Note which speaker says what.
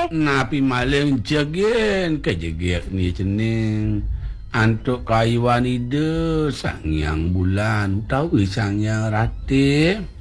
Speaker 1: Napi maleng jagen kejegek ni cening. Antuk kayu wanida sangyang bulan tahu sangyang rati.